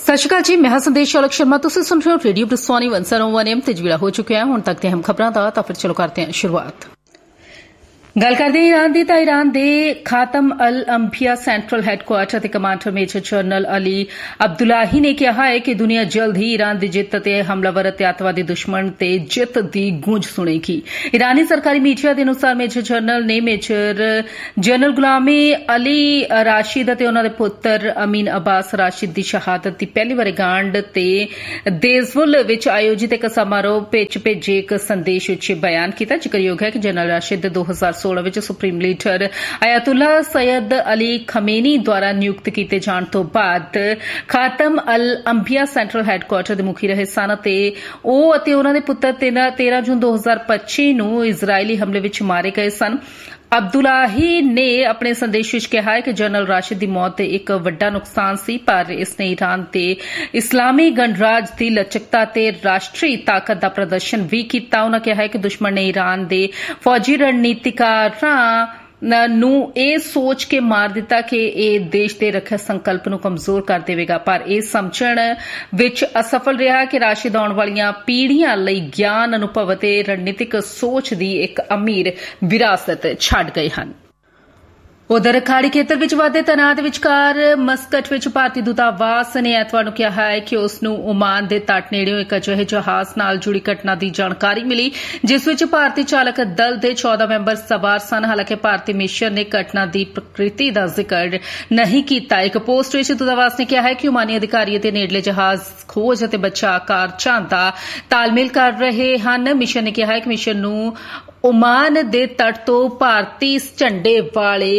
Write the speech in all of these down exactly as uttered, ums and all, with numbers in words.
सत श्री अकाल जी, मैं हां संदेश चालक शर्मा। तुसीं सुन रहे हो radio ब्रिस्वानी one zero one M ते जवीड़ा हो चुके हैं हुण तक दे अहम खबरां दा। तां फिर चलो करते हैं शुरुआत। गल करदे ईरान दी तां ईरान दे खातम अल अंबिया सेंट्रल हैडक्वार्टर ते commander major general Ali Abdullahi ने कहा है कि दुनिया जल्द ही ईरान दी जित ते हमलावर ते अतवादी दुश्मन ते जित दी गूंज सुनेगी। ईरानी सरकारी मीडिया के अनुसार मेजर जनरल ने मेजर जनरल गुलामी अली राशिद ते उन्हां दे पुत्र अमीन अब्बास राशिद दी शहादत दी पहली वर्षगांठ ते देज़वुल विच आयोजित एक समारोह विच भेजे एक संदेश विच बयान कीता। जिक्रयोग है कि जनरल राशिद दो हजार सोलह विच supreme leader Ayatollah Syed Ali Khamenei द्वारा नियुक्त कीते जाण तो बाद खातम अल अंबिया सेंट्रल हैडक्वार्टर दे मुखी रहे सन ते ओह अते उन्हां दे पुत्र तेरह जून दो हजार पच्ची नूं इजरायली हमले विच मारे गए सन। अब्दुल्लाही ने अपने संदेश विच कहा है कि जनरल राशिद दी मौत एक वड्डा नुकसान सी, पर इसने ईरान ते इस्लामी गणराज दी लचकता ते राष्ट्रीय ताकत दा प्रदर्शन भी कीता। उन्हां कहा है कि दुश्मन ने ईरान दे फौजी रणनीतिकारां ਨੂੰ ਇਹ ਸੋਚ ਕੇ ਮਾਰ ਦਿੱਤਾ ਕਿ ਇਹ ਦੇਸ਼ ਦੇ ਰੱਖਿਆ ਸੰਕਲਪ ਨੂੰ ਕਮਜ਼ੋਰ ਕਰ ਦੇਵੇਗਾ, ਪਰ ਇਹ ਸਮਝਣ ਵਿੱਚ ਅਸਫਲ ਰਿਹਾ ਕਿ ਰਾਸ਼ਿਦ ਆਉਣ ਵਾਲੀਆਂ ਪੀੜ੍ਹੀਆਂ ਲਈ ਗਿਆਨ, ਅਨੁਭਵ ਅਤੇ ਰਣਨੀਤਿਕ ਸੋਚ ਦੀ ਇੱਕ ਅਮੀਰ ਵਿਰਾਸਤ ਛੱਡ ਗਏ ਹਨ। उधर खाड़ी खेतर विच वाधे तनाव दे विचकार मस्कट विच भारतीय दूतावास ने ऐतवार नूं कहा है कि उस नूं ओमान दे तट नेड़ियों एक अजिहे जहाज नाल जुड़ी घटना दी जानकारी मिली जिस विच भारतीय चालक दल दे चौदह मैंबर सवार सन। हालांकि भारतीय मिशन ने घटना दी प्रकृति दा जिक्र नहीं कीता। एक पोस्ट विच दूतावास ने कहा है कि ओमानी अधिकारी ते नेड़ले जहाज खोज अते बचाव कार्यां दा तालमेल कर रहे हन। मिशन ने कहा है कि मिशन नूं ओमान दे तट तो भारती झंडे वाले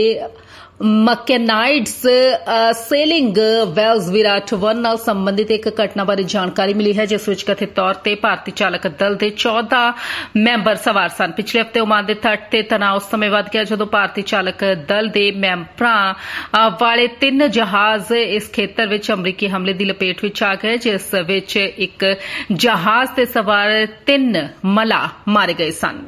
मकैनाइड्स सेलिंग वेल्स विराट वन नाल संबंधित एक घटना बारे जानकारी मिली है जिस विच कथित तौर ते भारतीय चालक दल दे चौदह मैंबर सवार सन। पिछले हफ्ते ओमान दे तट ते तनाव उस समय वध गया जदों भारतीय चालक दल दे मैंबरां वाले तीन जहाज इस खेतर विच अमरीकी हमले दी लपेट विच आ गए जिस विच एक जहाज ते सवार तीन मलाह मारे गए सन।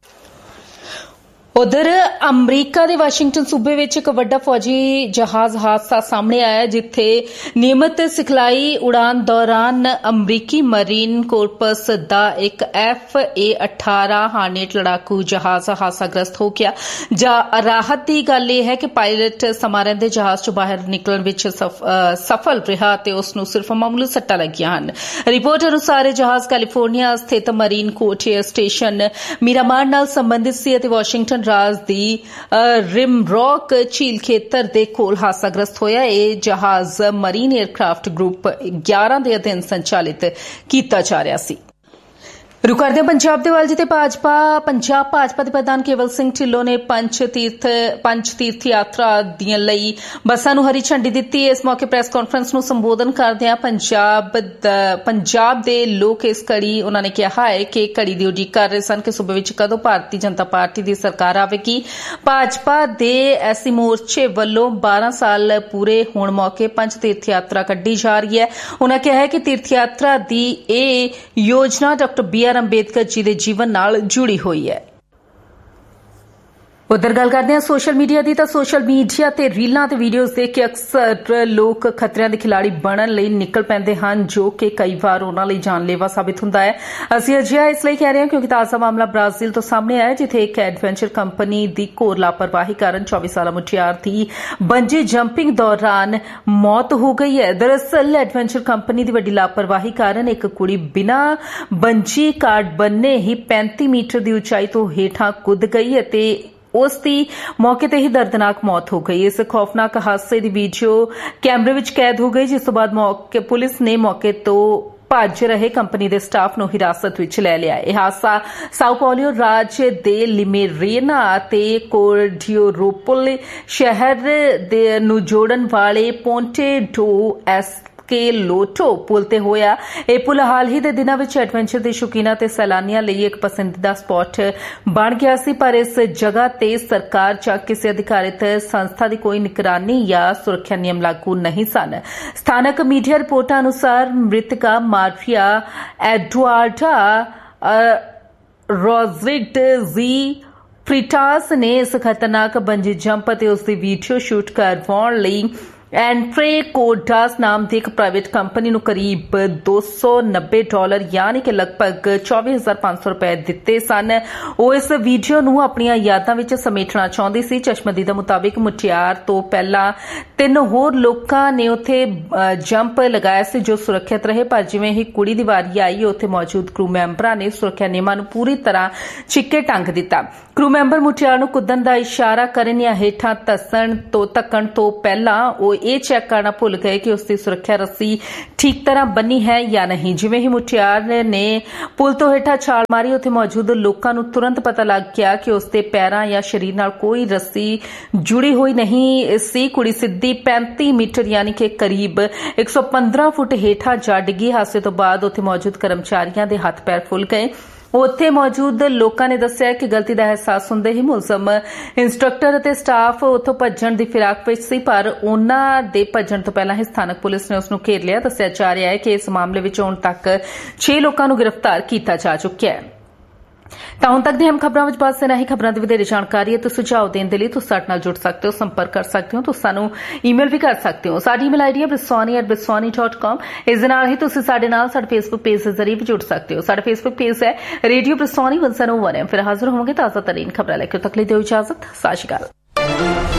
उधर अमरीका दे वाशिंगटन सूबे विच एक वड्डा फौजी जहाज हादसा सामने आया जिथे नियमित सिखलाई उड़ान दौरान अमरीकी मरीन कोर्पस दा एक एफ ए अठारह हार्नेट लड़ाकू जहाज हादसाग्रस्त हो गया। जा राहत दी गल यह है कि पायलट समा रहिंदे जहाज चों बाहर निकलण विच सफ, सफल रहा ते उस नूं सिर्फ मामूली सट्टां लगियां हन। रिपोर्ट अनुसार जहाज कैलीफोर्निया स्थित marine court air station Miramar नाल संबंधित सी अते वाशिंगटन राज दी रिमरॉक झील खेतर दे कोल हादसाग्रस्त होया। यह जहाज मरीन एयरक्राफ्ट ग्रुप ग्यारह दे अधीन संचालित कीता जा रहा सी। रुक करदे पंजाब दे वाल जिते भाजपा पंजाब भाजपा दे प्रधान केवल सिंह ढिल्लों ने पंच तीर्थ पंच तीर्थ यात्रा दियां लई बसां नूं हरी झंडी दित्ती। इस मौके प्रेस कांफ्रेंस नूं संबोधन करदिआं पंजाब पंजाब दे लोक इस घड़ी उन्हां ने कहा है कि घड़ी दी उਡੀਕ कर रहे सन कि सूबे विच कदों भारतीय जनता पार्टी दी सरकार आवेगी। भाजपा दे एसी मोर्चे वल्लों बारह साल पूरे होण मौके पंच तीर्थ यात्रा कड्ढी जा रही है। उन्हां कहा है कि तीर्थ यात्रा दी इह योजना doctor B are Ambedkar ji दे जीवन नाल जुड़ी हुई है। उधर गल करदे हां सोशल मीडिया दी। तां सोशल मीडिया ते रीलां ते वीडियोज़ देख के अक्सर लोग खतरिਆਂ ਦੇ खिलाड़ी बनन ਲਈ निकल पैंदे ਹਨ जो कि कई बार उन्हां ਲਈ जानलेवा साबित ਹੁੰਦਾ है। ਅਸੀਂ ਅਜਿਹਾ ਇਸ ਲਈ ਕਹਿ ਰਹੇ ਹਾਂ क्योंकि ताज़ा मामला ब्राजील ਤੋਂ ਸਾਹਮਣੇ ਆਇਆ ਜਿੱਥੇ ਇੱਕ ਐਡਵੈਂਚਰ ਕੰਪਨੀ ਦੀ ਘੋਰ ਲਾਪਰਵਾਹੀ ਕਾਰਨ चौबीस ਸਾਲਾ ਮੁਟਿਆਰ ਦੀ ਬੰਜੀ ਜੰਪਿੰਗ ਦੌਰਾਨ ਮੌਤ ਹੋ ਗਈ ਹੈ। ਦਰਅਸਲ ਐਡਵੈਂਚਰ ਕੰਪਨੀ ਦੀ ਵੱਡੀ ਲਾਪਰਵਾਹੀ ਕਾਰਨ ਇੱਕ ਕੁੜੀ ਬਿਨਾਂ ਬੰਜੀ ਕਾਰਡ ਬੰਨੇ ਹੀ पैंतीस ਮੀਟਰ ਦੀ ਉਚਾਈ ਤੋਂ ਹੇਠਾਂ ਕੁੱਦ ਗਈ ਅਤੇ ਉਸ ਦੀ ਮੌਕੇ ਤੇ ਹੀ ਦਰਦਨਾਕ ਮੌਤ ਹੋ ਗਈ। ਇਸ ਖੌਫਨਾਕ ਹਾਦਸੇ ਦੀ ਵੀਡੀਓ ਕੈਮਰੇ ਵਿੱਚ ਕੈਦ ਹੋ ਗਈ ਜਿਸ ਤੋਂ ਬਾਅਦ ਮੌਕੇ ਪੁਲਿਸ ਨੇ ਮੌਕੇ ਤੋਂ ਭੱਜ ਰਹੇ ਕੰਪਨੀ ਦੇ ਸਟਾਫ ਨੂੰ ਹਿਰਾਸਤ ਵਿੱਚ ਲੈ ਲਿਆ। ਇਹ ਹਾਦਸਾ ਸਾਓ ਪਾਉਲੀਓ ਰਾਜ ਦੇ ਲਿਮੇਰੇਨਾ ਅਤੇ ਕੋਰਡੀਓਰੋਪੋਲ ਸ਼ਹਿਰ ਦੇ ਨੂੰ ਜੋੜਨ ਵਾਲੇ ਪੋਂਟੇ ਡੋ ਐਸ के लोटो पुल ते होया। यह पुल हाल ही के दिनों में एडवेंचर के शौकीना ते सैलानियों लिए एक पसंदीदा स्पॉट बन गया सी, पर इस जगह ते सरकार या किसी अधिकारित संस्था की कोई निगरानी या सुरक्षा नियम लागू नहीं सन। स्थानक मीडिया रिपोर्टां अनुसार मृतका मारिया एडुआर्डा रोड्रिग्ज जी फ्रीटास ने इस खतरनाक बंजी जंप ते उसकी वीडियो शूट करवाउण लई एंट्रे कोडास नाम की एक प्राइवेट कंपनी ਨੂੰ करीब दो सौ नब्बे डॉलर यानी कि लगभग चौबीस हज़ार पाँच सौ रुपए ਦਿੱਤੇ ਸਨ। ਉਹ ਇਸ ਵੀਡੀਓ ਨੂੰ ਆਪਣੀਆਂ ਯਾਦਾਂ ਵਿੱਚ ਸਮੇਟਣਾ ਚਾਹੁੰਦੀ ਸੀ। ਚਸ਼ਮਦੀਦ ਮੁਤਾਬਿਕ ਮੁਟਿਆਰ ਤੋਂ ਪਹਿਲਾਂ ਤਿੰਨ ਹੋਰ ਲੋਕਾਂ ਨੇ ਉੱਥੇ ਜੰਪ ਲਗਾਇਆ ਸੀ ਜੋ ਸੁਰੱਖਿਅਤ ਰਹੇ, ਪਰ ਜਿਵੇਂ ਹੀ ਕੁੜੀ ਦੀ ਵਾਰੀ ਆਈ ਉੱਥੇ ਮੌਜੂਦ ਕਰੂ ਮੈਂਬਰਾਂ ਨੇ ਸੁਰੱਖਿਆ ਨਿਯਮਾਂ ਨੂੰ ਪੂਰੀ ਤਰ੍ਹਾਂ ਛਿੱਕੇ ਟੰਗ ਦਿੱਤਾ। ਕਰੂ ਮੈਂਬਰ ਮੁਟਿਆਰ ਨੂੰ ਕੁੱਦਣ ਦਾ ਇਸ਼ਾਰਾ ਕਰਨ ਜਾਂ ਹੇਠਾਂ ਧੱਸਣ ਤੋਂ ਧੱਕਣ ਤੋਂ ਪਹਿਲਾਂ ਉਹ ਇਹ ਚੈੱਕ ਕਰਨਾ ਭੁੱਲ ਗਏ ਕਿ ਉਸਦੀ ਸੁਰੱਖਿਆ ਰੱਸੀ ਠੀਕ ਤਰ੍ਹਾਂ ਬੰਨੀ ਹੈ ਜਾਂ ਨਹੀਂ। ਜਿਵੇਂ ਹੀ ਮੁਟਿਆਰ ਨੇ ਪੁਲ ਤੋਂ ਹੇਠਾਂ ਛਾਲ ਮਾਰੀ ਉੱਥੇ ਮੌਜੂਦ ਲੋਕਾਂ ਨੂੰ ਤੁਰੰਤ ਪਤਾ ਲੱਗ ਗਿਆ ਕਿ ਉਸਦੇ ਪੈਰਾਂ ਜਾਂ ਸਰੀਰ ਨਾਲ ਕੋਈ ਰੱਸੀ ਜੁੜੀ ਹੋਈ ਨਹੀਂ ਸੀ। ਕੁੜੀ ਸਿੱਧੀ पैंती मीटर यानी कि करीब एक सौ पंद्रह फुट हेठा जा डिगी। हादसे तो बाद उत्थे मौजूद कर्मचारियों के हथ पैर फुल गए। उत्थे मौजूद लोगों ने दस्सिया कि गलती का एहसास हुंदे ही मुलजम इंस्ट्रक्टर अते स्टाफ उत्थों भज्जण दी फिराक विच सी, पर उन्हां दे भज्जण तो पहला ही स्थानक पुलिस ने उसनूं घेर लिया। दस्सिया जा रहा है कि इस मामले विच हुण तक छे लोगों नूं गिरफ्तार किया जा चुक्या है। ਤਾਂ ਹੁਣ ਤੱਕ ਦੀਆਂ ਅਹਿਮ ਖਬਰਾਂ ਵਿੱਚ ਬਸ ਇਨ੍ਹਾਂ ਹੀ ਖਬਰਾਂ ਦੀ ਵਧੇਰੇ ਜਾਣਕਾਰੀ ਅਤੇ ਸੁਝਾਅ ਦੇਣ ਦੇ ਲਈ ਤੁਸੀਂ ਸਾਡੇ ਨਾਲ ਜੁੜ ਸਕਦੇ ਹੋ, ਸੰਪਰਕ ਕਰ ਸਕਦੇ ਹੋ, ਤੁਸੀਂ ਸਾਨੂੰ ਈਮੇਲ ਵੀ ਕਰ ਸਕਦੇ ਹੋ। ਸਾਡੀ ਈਮੇਲ ਆਈਡੀ ਹੈ ਬਿਸਵਾਨੀ ਐਟ ਬਿਸਵਾਨੀ ਡਾਟ ਕਾਮ। ਇਸ ਦੇ ਨਾਲ ਹੀ ਤੁਸੀਂ ਸਾਡੇ ਨਾਲ ਸਾਡੇ ਫੇਸਬੁੱਕ ਪੇਜ ਦੇ ਜ਼ਰੀਏ ਵੀ ਜੁੜ ਸਕਦੇ ਹੋ। ਸਾਡਾ ਫੇਸਬੁੱਕ ਪੇਜ ਹੈ ਰੇਡੀਓ ਬਿਸਵਾਨੀ ਇੱਕ ਸੌ ਇੱਕ। ਫਿਰ ਹਾਜ਼ਰ ਹੋਵਾਂਗੇ ਤਾਜ਼ਾ ਤਰੀਨ ਖਬਰਾਂ ਲੈ ਕੇ। ਤੱਕ ਲਈ ਦਿਓ ਇਜਾਜ਼ਤ। ਸਤਿ ਸ਼੍ਰੀ ਅਕਾਲ।